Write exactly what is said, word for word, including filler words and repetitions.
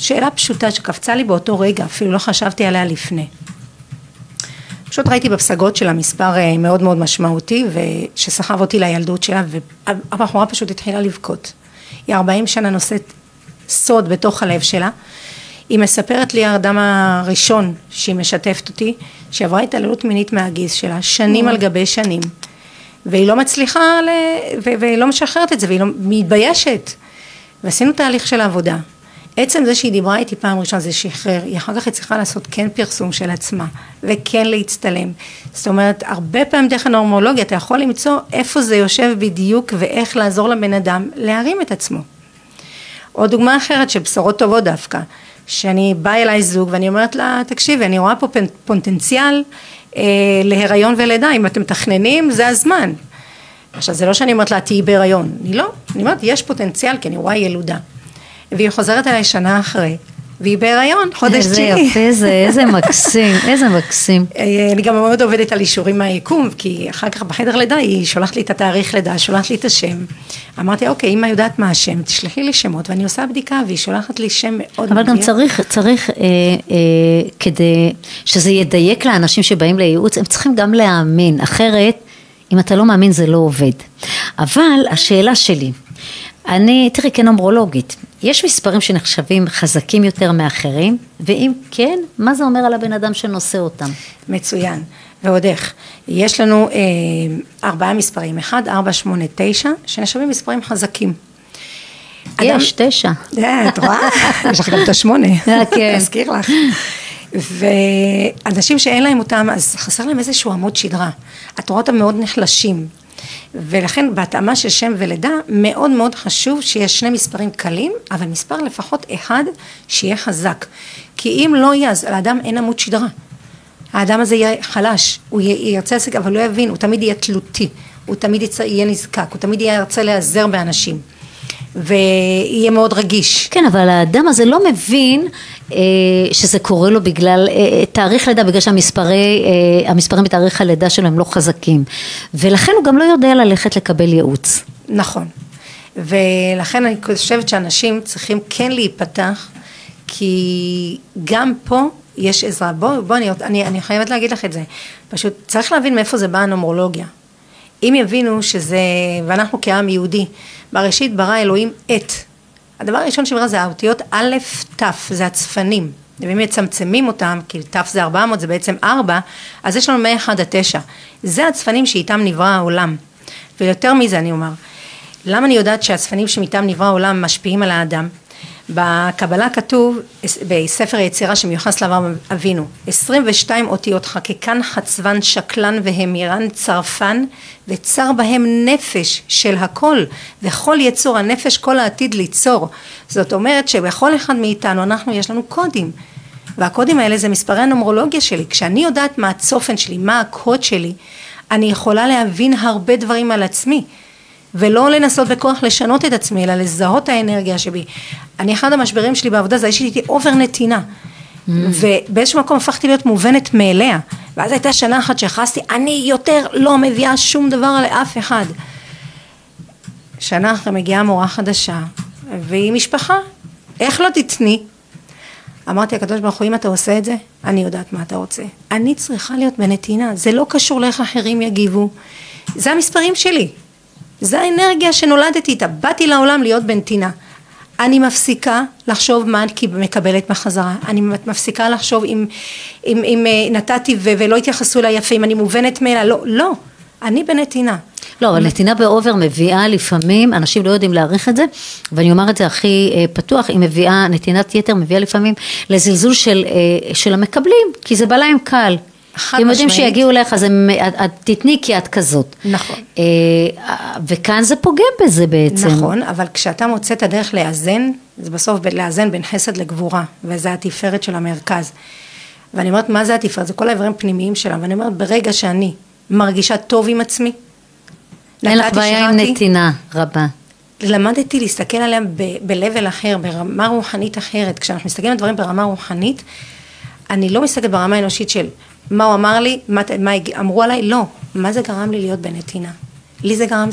שאלה פשוטה שקפצה לי באותו רגע, אפילו לא חשבתי עליה לפני. פשוט ראיתי בפסגות שלה מספר מאוד מאוד משמעותי, ושסחב אותי לילדות שלה, והבחורה פשוט התחילה לבכות. היא ארבעים שנה נושאת סוד בתוך הלב שלה, היא מספרת לי האדם הראשון שהיא משתפת אותי, שעברה התעללות מינית מהגיס שלה, שנים על גבי שנים, והיא לא מצליחה, ל... והיא לא משחררת את זה, והיא לא מתביישת, ועשינו תהליך של העבודה. עצם זה שהיא דיברה איתי פעם ראשונה זה שחרר, היא אחר כך היא צריכה לעשות כן פרסום של עצמה, וכן להצטלם. זאת אומרת, הרבה פעמים דרך הנורמולוגיה, אתה יכול למצוא איפה זה יושב בדיוק, ואיך לעזור לבן אדם להרים את עצמו. עוד דוגמה אחרת של בשורות טובות דווקא, שאני באה אליי זוג, ואני אומרת לה, תקשיבי, אני רואה פה פוטנציאל אה, להיריון ולידה, אם אתם מתכננים, זה הזמן. עכשיו, זה לא שאני אומרת לה, תהי בהיריון, אני לא, אני אומרת, יש פוטנציאל, כי אני רואה ילודה. והיא חוזרת אליי שנה אחרי, והיא בהיריון, חודש תשיעי. איזה יפה זה, איזה מקסים, איזה מקסים. אני גם מאוד עובדת על אישורים מהיקום, כי אחר כך בחדר לידה, היא שולחת לי את התאריך לידה, שולחת לי את השם. אמרתי, אוקיי, אמא יודעת מה השם, תשלחי לי שמות, ואני עושה בדיקה, והיא שולחת לי שם מאוד אבל גם צריך, צריך, אה, אה, כדי שזה ידייק לאנשים שבאים לייעוץ, הם צריכים גם להאמין, אחרת, אם אתה לא מאמין, זה לא עובד. אבל השאלה שלי, אני, תראי, כנומרולוגית, יש מספרים שנחשבים חזקים יותר מאחרים, ואם כן, מה זה אומר על הבן אדם שנושא אותם? מצוין, ועוד איך. יש לנו אה, ארבעה מספרים, אחד, ארבע, שמונה, תשע, שנחשבים מספרים חזקים. יש, אדם, תשע. את רואה? יש לך גם את השמונה. כן. תזכיר לך. ואנשים שאין להם אותם, אז חסר להם איזשהו עמוד שדרה. את רואה אותם מאוד נחלשים. ולכן בהתאמה של שם ולידה מאוד מאוד חשוב שיש שני מספרים קלים, אבל מספר לפחות אחד שיהיה חזק. כי אם לא יהיה, אז לאדם אין עמוד שדרה. האדם הזה יהיה חלש, הוא ירצה להשיג, אבל לא יבין, הוא תמיד יהיה תלותי, הוא תמיד יהיה נזקק, הוא תמיד ירצה להיעזר באנשים. ויהיה מאוד רגיש. כן, אבל האדם הזה לא מבין אה, שזה קורה לו בגלל אה, תאריך לידה, בגלל שהמספרי, אה, המספרים בתאריך הלידה שלו הם לא חזקים. ולכן הוא גם לא יודע ללכת לקבל ייעוץ. נכון. ולכן אני חושבת שאנשים צריכים כן להיפתח, כי גם פה יש עזרה. בוא, בוא, אני, אני, אני חייבת להגיד לך את זה. פשוט צריך להבין מאיפה זה בא הנומרולוגיה. אם יבינו שזה, ואנחנו כעם יהודי, בראשית ברא אלוהים את. הדבר הראשון שברא זה האותיות א', ת', זה הצפנים. ואם מצמצמים אותם, כי ת' זה ארבע מאות, זה בעצם ארבע, אז יש לנו מאחד עד תשע. זה הצפנים שאיתם נברא העולם. ויותר מזה אני אומר, למה אני יודעת שהצפנים שאיתם נברא העולם משפיעים על האדם? בקבלה כתוב, בספר היצירה שמיוחס לאברהם אבינו, עשרים ושתיים אותיות חקקן, חצבן, שקלן והמירן, צרפן, וצר בהם נפש של הכל, וכל יצור הנפש כל העתיד ליצור. זאת אומרת שבכל אחד מאיתנו אנחנו יש לנו קודים, והקודים האלה זה מספרי הנומרולוגיה שלי. כשאני יודעת מה הצופן שלי, מה הקוד שלי, אני יכולה להבין הרבה דברים על עצמי, ולא לנסות בכוח לשנות את עצמי, אלא לזהות האנרגיה שבי. אני, אחד המשברים שלי בעבודה, זה שהייתי אובר נתינה, mm. ובאיזשהו מקום הפכתי להיות מובנת מאליה, ואז הייתה שנה אחת שהכרסתי, אני יותר לא מביאה שום דבר לאף אחד. שנה אחרי מגיעה מורה חדשה, והיא משפחה, איך לא תתני? אמרתי, הקדוש ברוך הוא, אם אתה עושה את זה, אני יודעת מה אתה רוצה. אני צריכה להיות בנתינה, זה לא קשור לאיך אחרים יגיבו, זה המספרים שלי. זה האנרגיה שנולדתי איתה, באתי לעולם להיות בנתינה. אני מפסיקה לחשוב מה אני מקבלת בחזרה, אני מפסיקה לחשוב אם, אם, אם נתתי ו- ולא התייחסו לה יפה, אם אני מובנת מאלה, לא, לא, אני בנתינה. לא, אבל נתינה באובר מביאה לפעמים, אנשים לא יודעים להעריך את זה, ואני אומר את זה הכי פתוח, היא מביאה, נתינת יתר מביאה לפעמים לזלזול של, של המקבלים, כי זה בא להם קל. הם יודעים שיגיעו לך, אז את תתני כי את כזאת. נכון. וכאן זה פוגם בזה בעצם. נכון, אבל כשאתה מוצא את הדרך לאזן, זה בסוף לאזן בין חסד לגבורה, וזה התפארת של המרכז. ואני אומרת, מה זה התפארת? זה כל האיברים פנימיים שלה, ואני אומרת, ברגע שאני מרגישה טוב עם עצמי, אין לך בעיה עם נתינה רבה. למדתי להסתכל עליהם ב-level אחר, ברמה רוחנית אחרת. כשאנחנו מסתכלים על דברים ברמה רוחנית, אני לא מסתכלת ברמה האנושית של מה הוא אמר לי, מה, מה אמרו עליי, לא. מה זה גרם לי להיות בנתינה? לי זה גרם